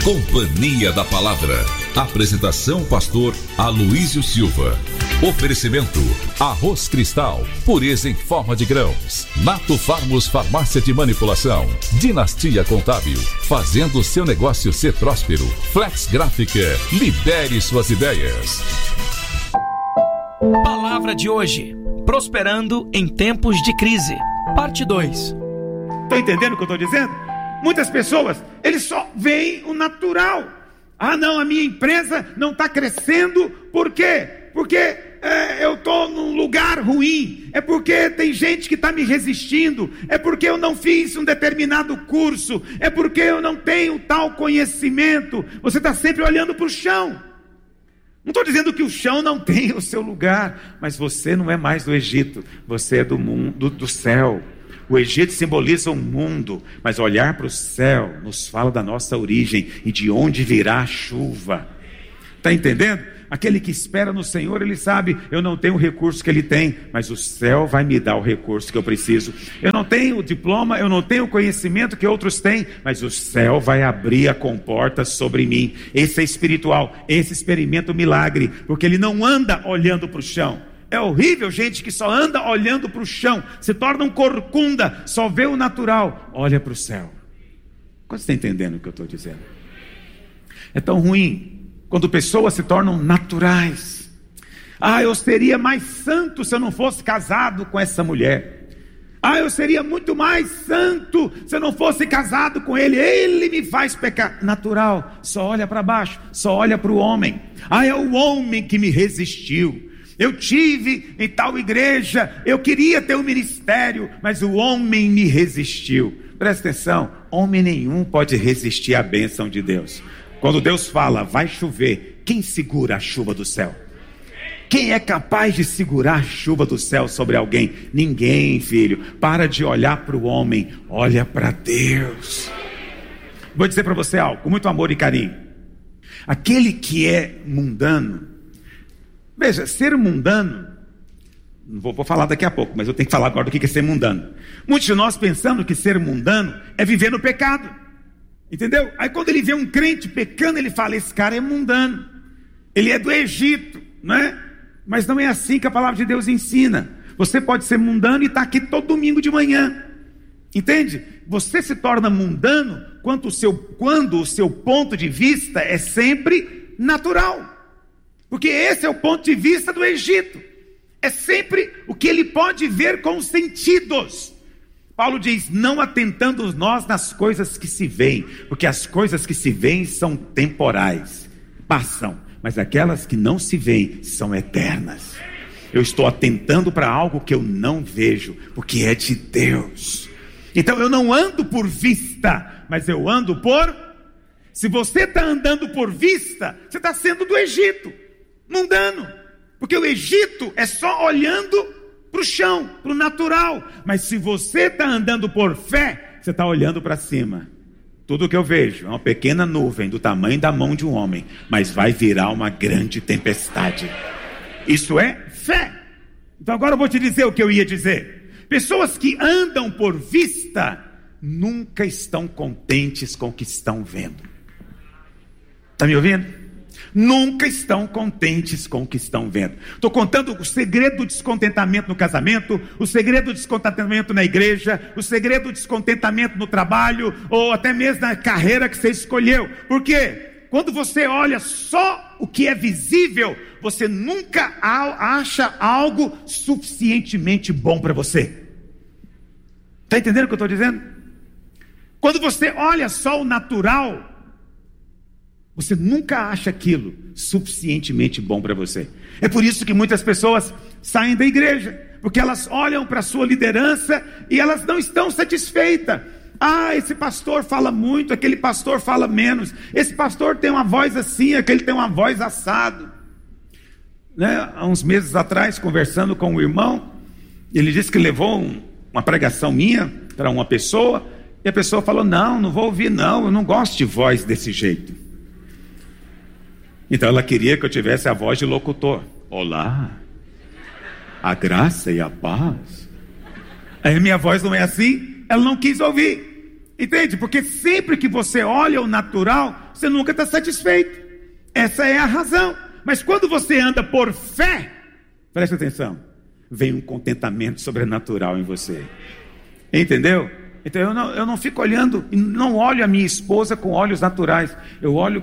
Companhia da Palavra. Apresentação: pastor Aloísio Silva. Oferecimento: Arroz Cristal, pureza em forma de grãos. Nato Farmos Farmácia de Manipulação. Dinastia Contábil, fazendo seu negócio ser próspero. Flex Gráfica, lidere suas ideias. Palavra de hoje: prosperando em tempos de crise. Parte 2. Estão entendendo o que eu estou dizendo? Muitas pessoas, eles só veem o natural. Ah não, a minha empresa não está crescendo. Por quê? Porque eu estou num lugar ruim. É porque tem gente que está me resistindo. É porque eu não fiz um determinado curso. É porque eu não tenho tal conhecimento. Você está sempre olhando para o chão. Não estou dizendo que o chão não tem o seu lugar, mas você não é mais do Egito, você é do mundo, do céu. O Egito simboliza um mundo, mas olhar para o céu nos fala da nossa origem e de onde virá a chuva. Está entendendo? Aquele que espera no Senhor, ele sabe: eu não tenho o recurso que ele tem, mas o céu vai me dar o recurso que eu preciso. Eu não tenho o diploma, eu não tenho o conhecimento que outros têm, mas o céu vai abrir a comporta sobre mim. Esse é espiritual, esse experimenta o milagre, porque ele não anda olhando para o chão. É horrível gente que só anda olhando para o chão, se torna um corcunda, só vê o natural, olha para o céu. Quando você está entendendo o que eu estou dizendo? É tão ruim quando pessoas se tornam naturais. Ah, eu seria mais santo se eu não fosse casado com essa mulher. Ah, eu seria muito mais santo se eu não fosse casado com ele. Ele me faz pecar. Natural, só olha para baixo, só olha para o homem. Ah, é o homem que me resistiu. Eu tive em tal igreja, eu queria ter um ministério, mas o homem me resistiu. Presta atenção, homem nenhum pode resistir à bênção de Deus. Quando Deus fala, vai chover, quem segura a chuva do céu? Quem é capaz de segurar a chuva do céu sobre alguém? Ninguém, filho. Para de olhar para o homem, olha para Deus. Vou dizer para você algo, com muito amor e carinho. Aquele que é mundano, veja, ser mundano, vou falar daqui a pouco, mas eu tenho que falar agora do que é ser mundano. Muitos de nós pensando que ser mundano é viver no pecado, entendeu? Aí quando ele vê um crente pecando, ele fala: esse cara é mundano, ele é do Egito, não é? Mas não é assim que a palavra de Deus ensina. Você pode ser mundano e estar aqui todo domingo de manhã, entende? Você se torna mundano quando o seu ponto de vista é sempre natural. Porque esse é o ponto de vista do Egito. É sempre o que ele pode ver com os sentidos. Paulo diz: não atentando nós nas coisas que se veem, porque as coisas que se veem são temporais, passam, mas aquelas que não se veem são eternas. Eu estou atentando para algo que eu não vejo, porque é de Deus. Então eu não ando por vista, mas eu ando por... Se você está andando por vista, você está sendo do Egito, mundano, porque o Egito é só olhando para o chão, para o natural. Mas se você está andando por fé, você está olhando para cima. Tudo que eu vejo é uma pequena nuvem do tamanho da mão de um homem, mas vai virar uma grande tempestade. Isso é fé. Então agora eu vou te dizer o que eu ia dizer. Pessoas que andam por vista nunca estão contentes com o que estão vendo. Está me ouvindo? Nunca estão contentes com o que estão vendo. Estou contando o segredo do descontentamento no casamento, o segredo do descontentamento na igreja, o segredo do descontentamento no trabalho, ou até mesmo na carreira que você escolheu. Por quê? Quando você olha só o que é visível, você nunca acha algo suficientemente bom para você. Está entendendo o que eu estou dizendo? Quando você olha só o natural, você nunca acha aquilo suficientemente bom para você. É por isso que muitas pessoas saem da igreja, porque elas olham para a sua liderança e elas não estão satisfeitas. Ah, esse pastor fala muito, aquele pastor fala menos. Esse pastor tem uma voz assim, aquele tem uma voz assado. Né? Há uns meses atrás, conversando com um irmão, ele disse que levou uma pregação minha para uma pessoa, e a pessoa falou: não vou ouvir não, eu não gosto de voz desse jeito. Então ela queria que eu tivesse a voz de locutor. Olá, a graça e a paz. Aí minha voz não é assim, ela não quis ouvir. Entende? Porque sempre que você olha o natural, você nunca está satisfeito. Essa é a razão. Mas quando você anda por fé, preste atenção, vem um contentamento sobrenatural em você. Entendeu? Então eu não fico olhando, não olho a minha esposa com olhos naturais. Eu olho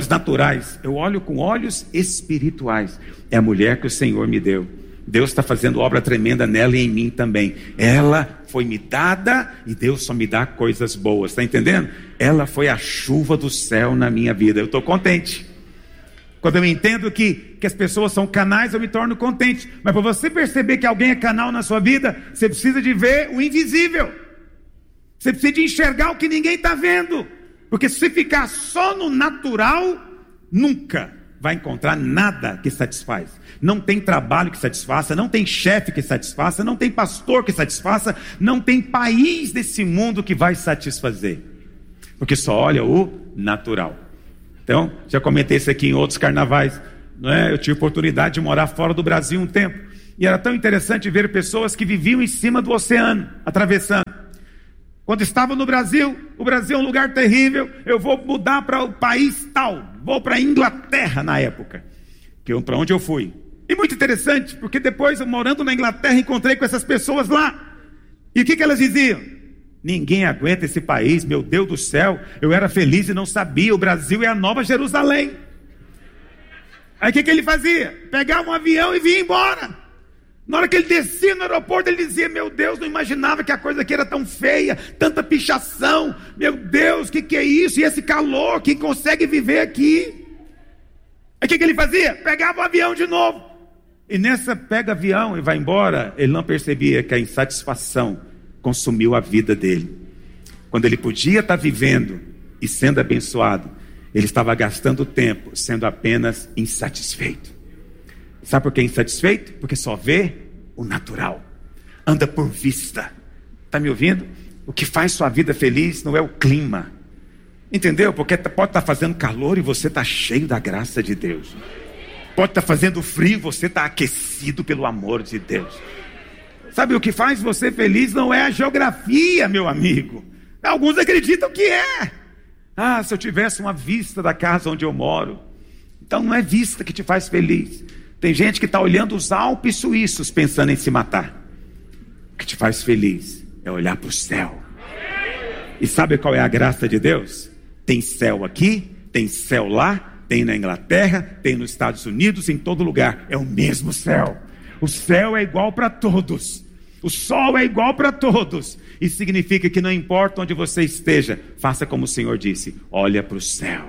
com olhos espirituais. É a mulher que o Senhor me deu. Deus está fazendo obra tremenda nela e em mim também. Ela foi me dada e Deus só me dá coisas boas, está entendendo? Ela foi a chuva do céu na minha vida. Eu estou contente. Quando eu entendo que as pessoas são canais, eu me torno contente. Mas para você perceber que alguém é canal na sua vida, você precisa de ver o invisível. Você precisa de enxergar o que ninguém está vendo. Porque se você ficar só no natural, nunca vai encontrar nada que satisfaz. Não tem trabalho que satisfaça, não tem chefe que satisfaça, não tem pastor que satisfaça, não tem país desse mundo que vai satisfazer. Porque só olha o natural. Então, já comentei isso aqui em outros carnavais, não é? Eu tive oportunidade de morar fora do Brasil um tempo, e era tão interessante ver pessoas que viviam em cima do oceano, atravessando. Quando estava no Brasil, o Brasil é um lugar terrível, eu vou mudar para o país tal, vou para a Inglaterra na época, para onde eu fui. E muito interessante, porque depois, morando na Inglaterra, encontrei com essas pessoas lá, e o que elas diziam? Ninguém aguenta esse país, meu Deus do céu, eu era feliz e não sabia, o Brasil é a Nova Jerusalém. Aí o que ele fazia? Pegava um avião e vinha embora. Na hora que ele descia no aeroporto, ele dizia, meu Deus, não imaginava que a coisa aqui era tão feia, tanta pichação, meu Deus, o que é isso? E esse calor, quem consegue viver aqui? Aí o que ele fazia? Pegava o avião de novo. E nessa pega avião e vai embora, ele não percebia que a insatisfação consumiu a vida dele. Quando ele podia estar vivendo e sendo abençoado, ele estava gastando tempo sendo apenas insatisfeito. Sabe por que é insatisfeito? Porque só vê o natural, anda por vista. Está me ouvindo? O que faz sua vida feliz não é o clima, entendeu? Porque pode estar fazendo calor e você está cheio da graça de Deus. Pode estar fazendo frio e você está aquecido pelo amor de Deus. Sabe o que faz você feliz não é a geografia, meu amigo. Alguns acreditam que é. Se eu tivesse uma vista da casa onde eu moro. Então não é vista que te faz feliz. Tem gente que está olhando os Alpes suíços pensando em se matar. O que te faz feliz é olhar para o céu. E sabe qual é a graça de Deus? Tem céu aqui, tem céu lá, tem na Inglaterra, tem nos Estados Unidos, em todo lugar. É o mesmo céu. O céu é igual para todos. O sol é igual para todos. Isso significa que não importa onde você esteja, faça como o Senhor disse, olha para o céu.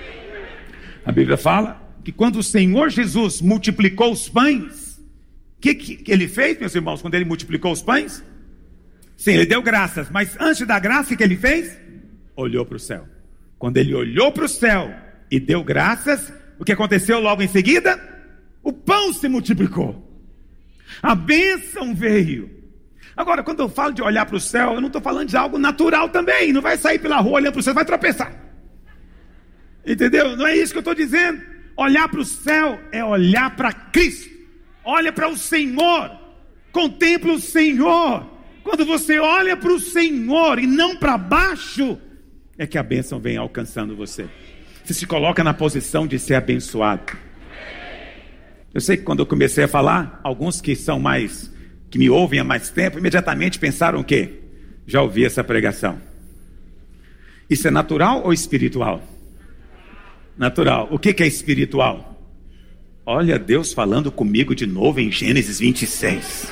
A Bíblia fala que quando o Senhor Jesus multiplicou os pães, o que ele fez, meus irmãos, quando ele multiplicou os pães? Sim, ele deu graças, mas antes de dar graça, o que ele fez? Olhou para o céu. Quando ele olhou para o céu e deu graças, o que aconteceu logo em seguida? O pão se multiplicou. A bênção veio. Agora, quando eu falo de olhar para o céu, eu não estou falando de algo natural também. Não vai sair pela rua olhando para o céu, vai tropeçar. Entendeu? Não é isso que eu estou dizendo. Olhar para o céu é olhar para Cristo. Olha para o Senhor. Contempla o Senhor. Quando você olha para o Senhor e não para baixo, é que a bênção vem alcançando você. Você se coloca na posição de ser abençoado. Eu sei que quando eu comecei a falar, alguns que me ouvem há mais tempo, imediatamente pensaram o quê? Já ouvi essa pregação. Isso é natural ou espiritual? Natural. O que é espiritual? Olha Deus falando comigo de novo em Gênesis 26.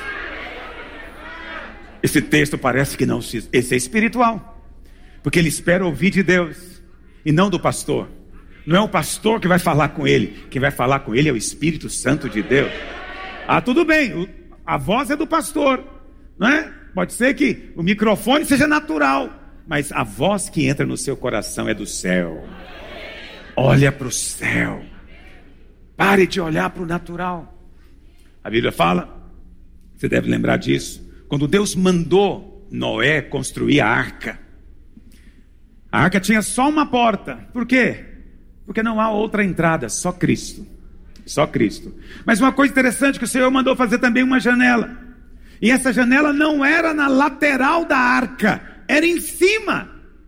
Esse texto parece que não, esse é espiritual. Porque ele espera ouvir de Deus e não do pastor. Não é o pastor que vai falar com ele. Quem vai falar com ele é o Espírito Santo de Deus. Tudo bem, a voz é do pastor, não é? Pode ser que o microfone seja natural, mas a voz que entra no seu coração é do céu. Olha para o céu. Pare de olhar para o natural. A Bíblia fala, você deve lembrar disso, quando Deus mandou Noé construir a arca tinha só uma porta. Por quê? Porque não há outra entrada, só Cristo. Só Cristo. Mas uma coisa interessante, que o Senhor mandou fazer também uma janela. E essa janela não era na lateral da arca, era em cima.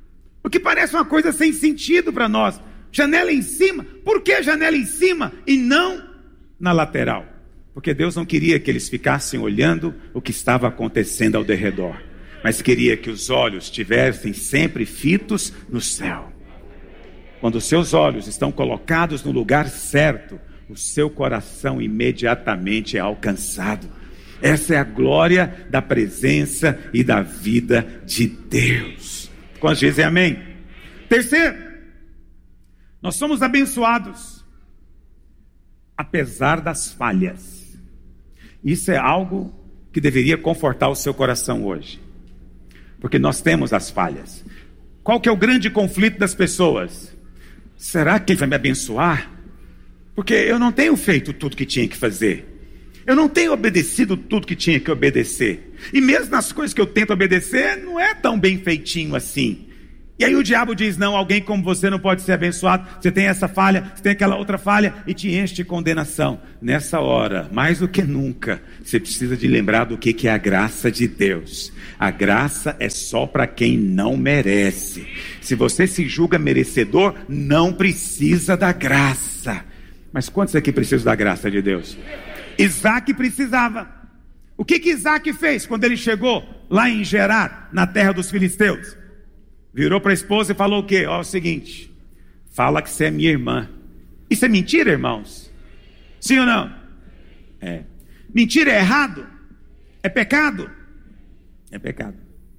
O que parece uma coisa sem sentido para nós. Janela em cima. Por que janela em cima e não na lateral? Porque Deus não queria que eles ficassem olhando o que estava acontecendo ao derredor, mas queria que os olhos estivessem sempre fitos no céu. Quando os seus olhos estão colocados no lugar certo, o seu coração imediatamente é alcançado. Essa é a glória da presença e da vida de Deus. Quantos dizem amém? Terceiro, nós somos abençoados apesar das falhas. Isso é algo que deveria confortar o seu coração hoje, porque nós temos as falhas. Qual que é o grande conflito das pessoas? Será que Ele vai me abençoar? Porque eu não tenho feito tudo que tinha que fazer. Eu não tenho obedecido tudo que tinha que obedecer. E mesmo nas coisas que eu tento obedecer, não é tão bem feitinho assim. E aí o diabo diz, não, alguém como você não pode ser abençoado. Você tem essa falha, você tem aquela outra falha, e te enche de condenação. Nessa hora, mais do que nunca, você precisa de lembrar do que é a graça de Deus. A graça é só para quem não merece. Se você se julga merecedor, não precisa da graça. Mas quantos aqui precisam da graça de Deus? Isaac precisava. O que Isaac fez quando ele chegou lá em Gerar, na terra dos filisteus? Virou para a esposa e falou o quê? Ó, é o seguinte, fala que você é minha irmã. Isso é mentira, irmãos? Sim ou não? É. Mentira é errado? É pecado? É pecado.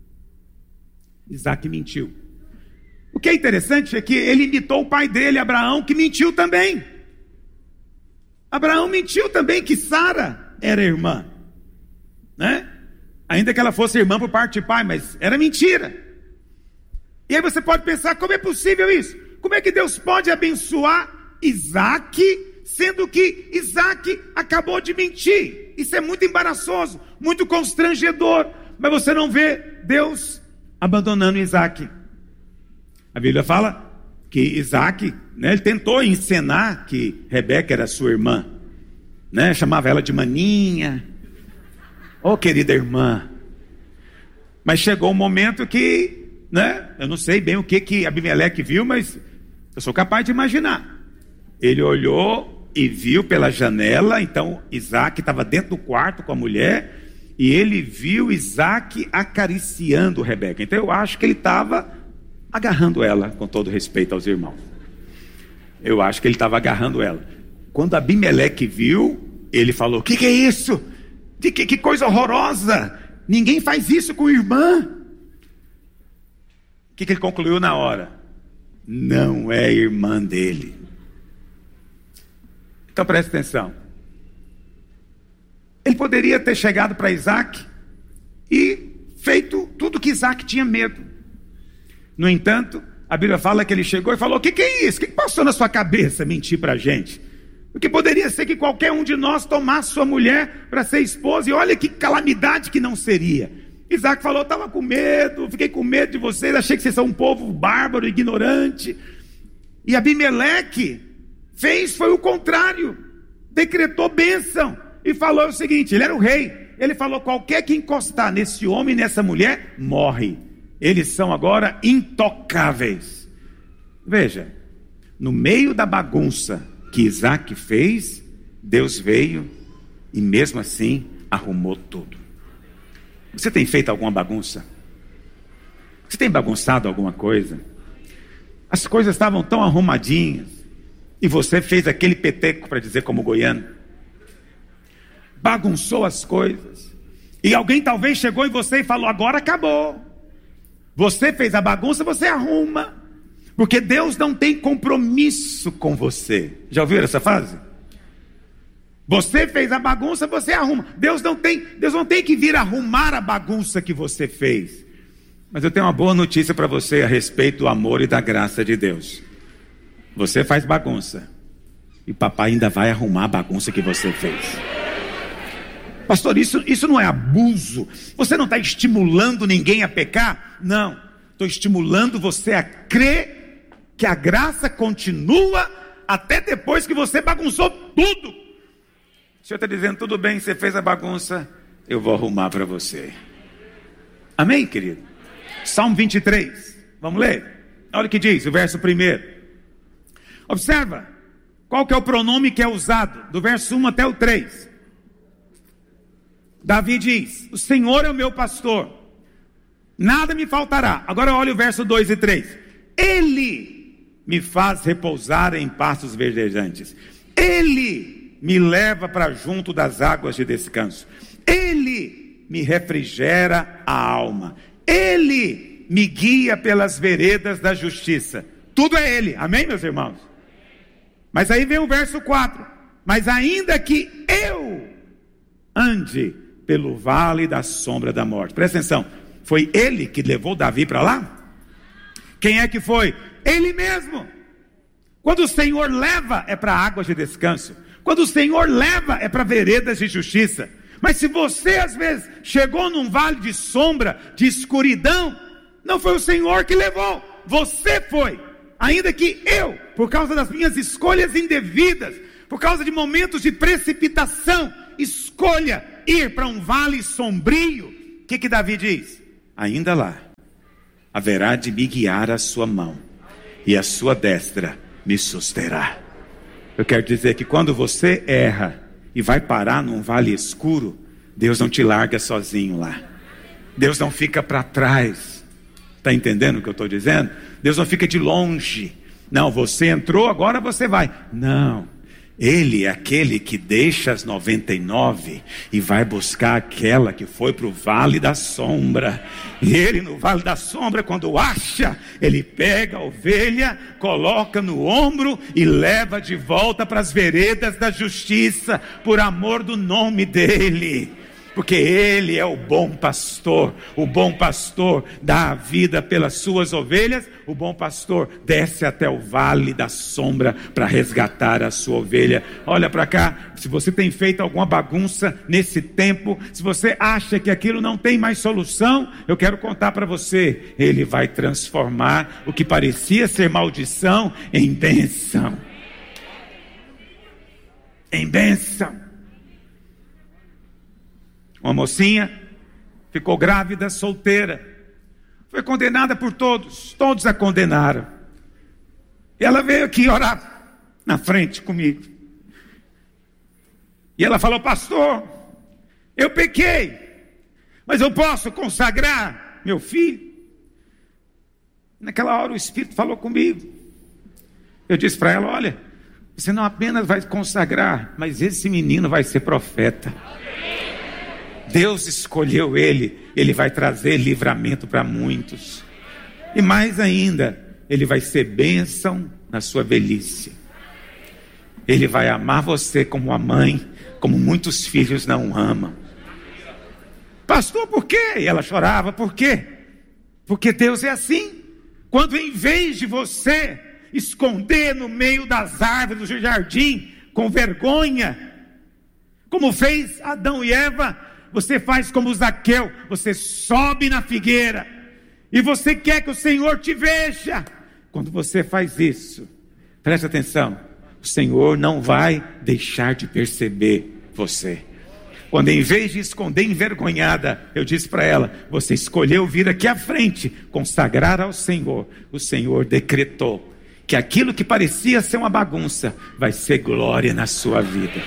Isaac mentiu. O que é interessante é que ele imitou o pai dele, Abraão, que mentiu também. Abraão mentiu também que Sara era irmã, né? Ainda que ela fosse irmã por parte de pai, mas era mentira. E aí você pode pensar, como é possível isso? Como é que Deus pode abençoar Isaac, sendo que Isaac acabou de mentir? Isso é muito embaraçoso, muito constrangedor. Mas você não vê Deus abandonando Isaac. A Bíblia fala que Isaac, né, ele tentou encenar que Rebeca era sua irmã, né, chamava ela de maninha. Oh, querida irmã. Mas chegou um momento que, né, eu não sei bem o que Abimeleque viu, mas eu sou capaz de imaginar. Ele olhou e viu pela janela. Então Isaac estava dentro do quarto com a mulher, e ele viu Isaac acariciando Rebeca. Então eu acho que ele estava agarrando ela, com todo respeito aos irmãos. Eu acho que ele estava agarrando ela. Quando Abimeleque viu, ele falou, que é isso? Que coisa horrorosa, ninguém faz isso com irmã. O que ele concluiu na hora? Não é irmã dele. Então preste atenção. Ele poderia ter chegado para Isaac e feito tudo que Isaac tinha medo. No entanto, a Bíblia fala que ele chegou e falou, o que é isso? O que passou na sua cabeça mentir para a gente? Porque poderia ser que qualquer um de nós tomasse sua mulher para ser esposa, e olha que calamidade que não seria. Isaac falou, estava com medo, fiquei com medo de vocês, achei que vocês são um povo bárbaro, ignorante. E Abimeleque foi o contrário, decretou bênção, e falou o seguinte, ele era o rei, ele falou, qualquer que encostar nesse homem e nessa mulher, morre. Eles são agora intocáveis. Veja, no meio da bagunça que Isaac fez, Deus veio e mesmo assim arrumou tudo. Você tem feito alguma bagunça? Você tem bagunçado alguma coisa? As coisas estavam tão arrumadinhas e você fez aquele peteco, para dizer como goiano. Bagunçou as coisas. E alguém talvez chegou em você e falou, agora acabou. Você fez a bagunça, você arruma. Porque Deus não tem compromisso com você. Já ouviram essa frase? Você fez a bagunça, você arruma. Deus não tem que vir arrumar a bagunça que você fez. Mas eu tenho uma boa notícia para você a respeito do amor e da graça de Deus. Você faz bagunça e papai ainda vai arrumar a bagunça que você fez. Pastor, isso não é abuso? Você não está estimulando ninguém a pecar? Não, estou estimulando você a crer que a graça continua até depois que você bagunçou tudo. O Senhor está dizendo, tudo bem, você fez a bagunça, eu vou arrumar para você. Amém, querido? Salmo 23, vamos ler? Olha o que diz o verso 1. Observa qual que é o pronome que é usado, do verso 1 até o 3. Davi diz: o Senhor é o meu pastor, nada me faltará. Agora olha o verso 2 e 3. Ele me faz repousar em pastos verdejantes. Ele me leva para junto das águas de descanso. Ele me refrigera a alma. Ele me guia pelas veredas da justiça. Tudo é Ele, amém, meus irmãos? Mas aí vem o verso 4. Mas ainda que eu ande pelo vale da sombra da morte. Presta atenção, foi Ele que levou Davi para lá? Quem é que foi? Ele mesmo. Quando o Senhor leva, é para águas de descanso. Quando o Senhor leva, é para veredas de justiça. Mas se você às vezes chegou num vale de sombra, de escuridão, não foi o Senhor que levou, você foi. Ainda que eu, por causa das minhas escolhas indevidas, por causa de momentos de precipitação, escolha ir para um vale sombrio. O que Davi diz? Ainda lá haverá de me guiar a sua mão, e a sua destra me susterá. Eu quero dizer que quando você erra e vai parar num vale escuro, Deus não te larga sozinho lá. Deus não fica para trás. Está entendendo o que eu estou dizendo? Deus não fica de longe. Não, você entrou, agora você vai. Não, Ele é aquele que deixa as 99 e vai buscar aquela que foi para o vale da sombra. E Ele no vale da sombra, quando acha, Ele pega a ovelha, coloca no ombro e leva de volta para as veredas da justiça, por amor do nome dEle. Porque Ele é o bom pastor dá a vida pelas suas ovelhas, o bom pastor desce até o vale da sombra para resgatar a sua ovelha. Olha para cá, se você tem feito alguma bagunça nesse tempo, se você acha que aquilo não tem mais solução, eu quero contar para você, Ele vai transformar o que parecia ser maldição em bênção. Em bênção. Uma mocinha ficou grávida, solteira, foi condenada por todos a condenaram. E ela veio aqui orar na frente comigo. E ela falou: pastor, eu pequei, mas eu posso consagrar meu filho? Naquela hora o Espírito falou comigo. Eu disse para ela: olha, você não apenas vai consagrar, mas esse menino vai ser profeta. Deus escolheu ele vai trazer livramento para muitos. E mais ainda, ele vai ser bênção na sua velhice. Ele vai amar você como a mãe, como muitos filhos não amam. Pastor, por quê? E ela chorava, por quê? Porque Deus é assim. Quando em vez de você esconder no meio das árvores do jardim, com vergonha, como fez Adão e Eva, você faz como Zaqueu, você sobe na figueira, e você quer que o Senhor te veja. Quando você faz isso, preste atenção, o Senhor não vai deixar de perceber você. Quando em vez de esconder envergonhada, eu disse para ela, você escolheu vir aqui à frente, consagrar ao Senhor, o Senhor decretou que aquilo que parecia ser uma bagunça, vai ser glória na sua vida.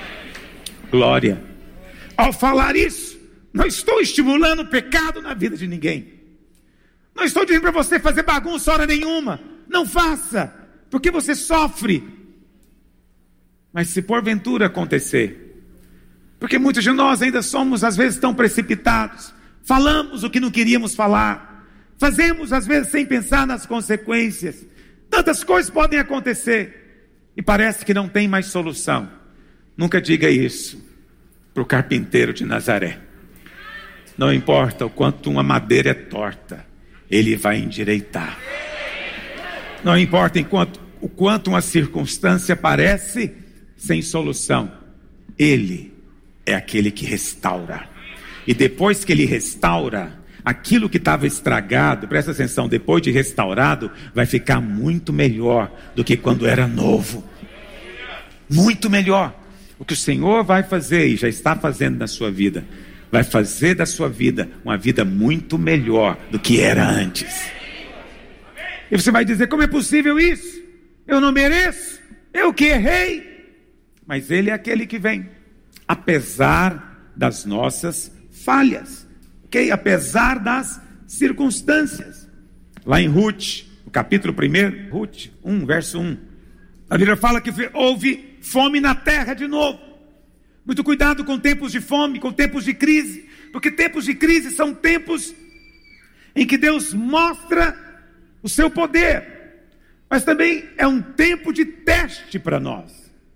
Glória. Ao falar isso, não estou estimulando o pecado na vida de ninguém. Não estou dizendo para você fazer bagunça hora nenhuma. Não faça, porque você sofre. Mas se porventura acontecer, porque muitos de nós ainda somos às vezes tão precipitados, falamos o que não queríamos falar, fazemos às vezes sem pensar nas consequências, tantas coisas podem acontecer, e parece que não tem mais solução. Nunca diga isso para o carpinteiro de Nazaré. Não importa o quanto uma madeira é torta, ele vai endireitar. Não importa o quanto uma circunstância parece sem solução, ele é aquele que restaura. E depois que ele restaura, aquilo que estava estragado, presta atenção, depois de restaurado, vai ficar muito melhor do que quando era novo. Muito melhor. O que o Senhor vai fazer e já está fazendo na sua vida, vai fazer da sua vida uma vida muito melhor do que era antes. E você vai dizer: como é possível isso? Eu não mereço, eu que errei. Mas Ele é aquele que vem, apesar das nossas falhas, ok? Apesar das circunstâncias. Lá em Ruth, no capítulo 1, Ruth 1, verso 1, a Bíblia fala que houve fome na terra de novo. Muito cuidado com tempos de fome, com tempos de crise, porque tempos de crise são tempos em que Deus mostra o seu poder, mas também é um tempo de teste para nós.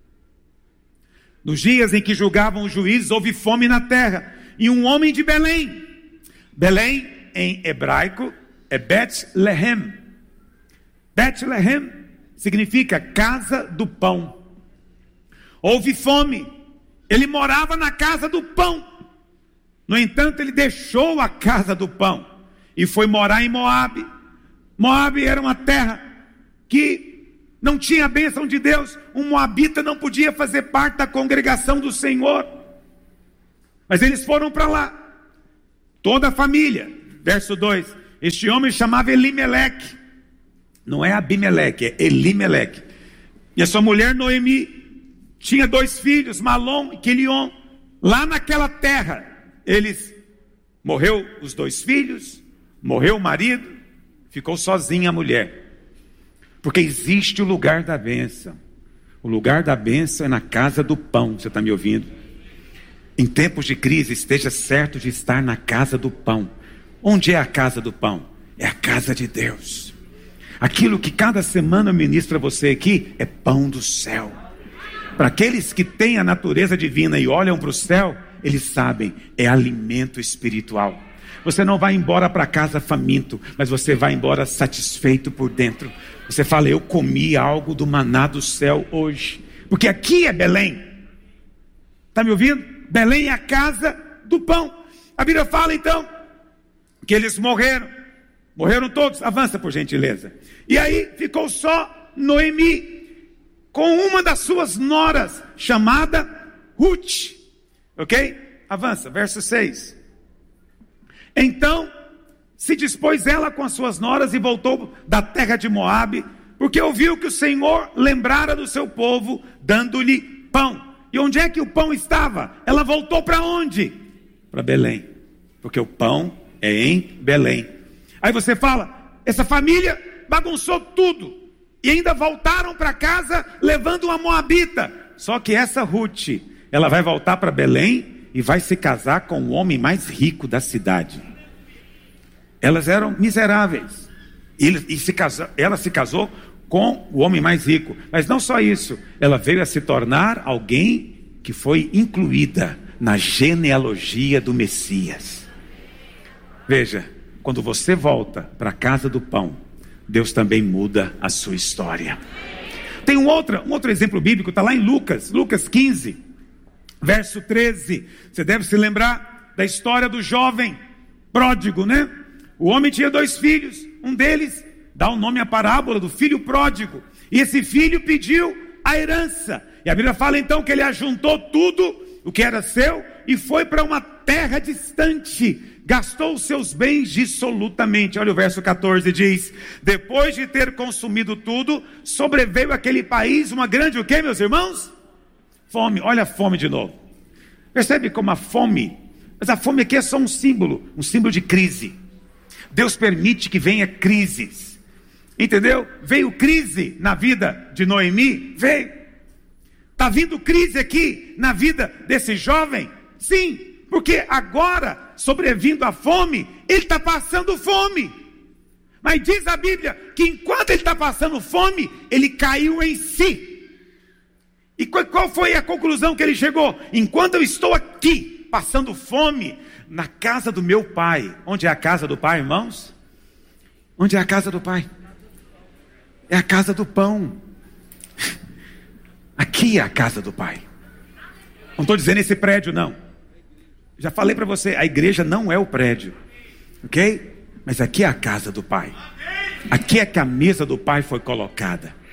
Nos dias em que julgavam os juízes, houve fome na terra, e um homem de Belém, Belém em hebraico é Bet-Lehem. Bet-Lehem significa casa do pão. Houve fome, ele morava na casa do pão. No entanto, ele deixou a casa do pão e foi morar em Moabe. Moabe era uma terra que não tinha a bênção de Deus. Um moabita não podia fazer parte da congregação do Senhor. Mas eles foram para lá, toda a família. Verso 2, este homem chamava Elimeleque. Não é Abimeleque, é Elimeleque. E a sua mulher Noemi tinha 2 filhos, Malom e Quilion. Lá naquela terra, morreu os 2 filhos, morreu o marido, ficou sozinha a mulher. Porque existe o lugar da bênção. O lugar da bênção é na casa do pão. Você está me ouvindo? Em tempos de crise, esteja certo de estar na casa do pão. Onde é a casa do pão? É a casa de Deus. Aquilo que cada semana eu ministro a você aqui é pão do céu. Para aqueles que têm a natureza divina e olham para o céu, eles sabem, é alimento espiritual. Você não vai embora para casa faminto, mas você vai embora satisfeito por dentro. Você fala: eu comi algo do maná do céu hoje. Porque aqui é Belém. Está me ouvindo? Belém é a casa do pão. A Bíblia fala então que eles morreram todos. Avança por gentileza. E aí ficou só Noemi com uma das suas noras, chamada Ruth, ok? Avança, verso 6. Então se dispôs ela com as suas noras e voltou da terra de Moabe, porque ouviu que o Senhor lembrara do seu povo, dando-lhe pão. E onde é que o pão estava? Ela voltou para onde? Para Belém, porque o pão é em Belém. Aí você fala: essa família bagunçou tudo, e ainda voltaram para casa levando uma moabita. Só que essa Ruth, ela vai voltar para Belém e vai se casar com o homem mais rico da cidade. Elas eram miseráveis, ela se casou com o homem mais rico. Mas não só isso, ela veio a se tornar alguém que foi incluída na genealogia do Messias. Veja, quando você volta para a casa do pão, Deus também muda a sua história. Tem um outro exemplo bíblico, está lá em Lucas 15, verso 13. Você deve se lembrar da história do jovem pródigo, né? O homem tinha 2 filhos, um deles dá o nome à parábola do filho pródigo, e esse filho pediu a herança, e a Bíblia fala então que ele ajuntou tudo o que era seu e foi para uma terra distante, gastou os seus bens dissolutamente. Olha o verso 14, diz: depois de ter consumido tudo, sobreveio àquele país uma grande, o que, meus irmãos? Fome. Olha a fome de novo. Percebe como a fome, mas a fome aqui é só um símbolo de crise. Deus permite que venha crises, entendeu? Veio crise na vida de Noemi? Veio. Está vindo crise aqui na vida desse jovem? Sim, porque agora, sobrevindo a fome, ele está passando fome. Mas diz a Bíblia que enquanto ele está passando fome, ele caiu em si. E qual foi a conclusão que ele chegou? Enquanto eu estou aqui, passando fome, na casa do meu pai. Onde é a casa do pai, irmãos? Onde é a casa do pai? É a casa do pão. Aqui é a casa do pai. Não estou dizendo esse prédio, não. Já falei para você, a igreja não é o prédio, ok? Mas aqui é a casa do pai. Aqui é que a mesa do pai foi colocada.